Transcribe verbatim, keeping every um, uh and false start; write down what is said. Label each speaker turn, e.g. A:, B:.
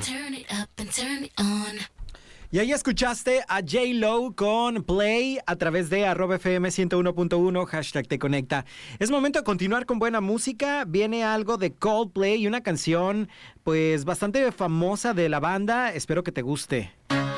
A: Y ahí escuchaste a J-Lo con Play a través de arroba F M ciento uno punto uno, hashtag te conecta. Es momento de continuar con buena música. Viene algo de Coldplay y una canción pues bastante famosa de la banda. Espero que te guste.